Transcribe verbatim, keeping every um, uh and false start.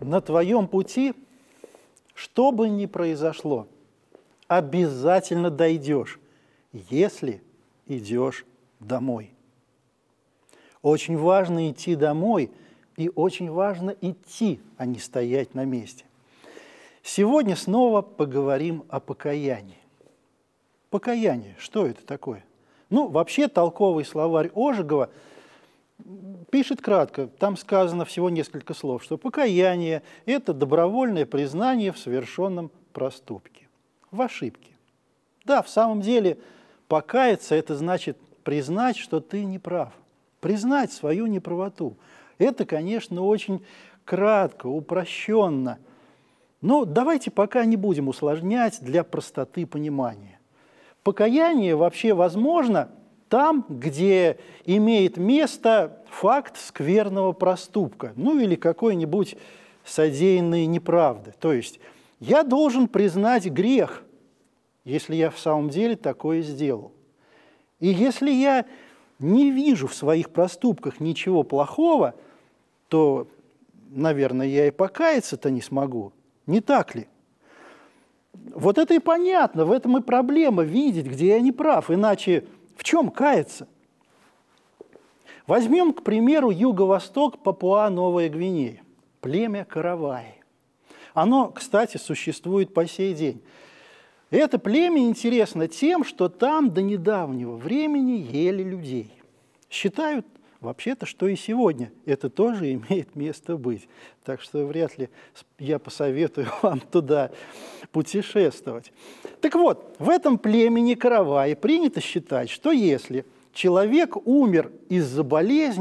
на твоем пути, что бы ни произошло, обязательно дойдешь, если идешь домой. Очень важно идти домой, и очень важно идти, а не стоять на месте. Сегодня снова поговорим о покаянии. Покаяние, что это такое? Ну, вообще толковый словарь Ожегова пишет кратко, там сказано всего несколько слов, что покаяние – это добровольное признание в совершенном проступке, в ошибке. Да, в самом деле покаяться – это значит признать, что ты не прав, признать свою неправоту. Это, конечно, очень кратко, упрощенно. Но давайте пока не будем усложнять для простоты понимания. Покаяние вообще возможно там, где имеет место факт скверного проступка, ну или какой-нибудь содеянной неправды. То есть я должен признать грех, если я в самом деле такое сделал. И если я не вижу в своих проступках ничего плохого, то, наверное, я и покаяться-то не смогу. Не так ли? Вот это и понятно, в этом и проблема, видеть, где я не прав, иначе в чем каяться? Возьмем, к примеру, юго-восток Папуа-Новая Гвинея, племя Караваи. Оно, кстати, существует по сей день. Это племя интересно тем, что там до недавнего времени ели людей. Считают вообще-то, что и сегодня это тоже имеет место быть. Так что вряд ли я посоветую вам туда путешествовать. Так вот, в этом племени Караваи принято считать, что если человек умер из-за болезни,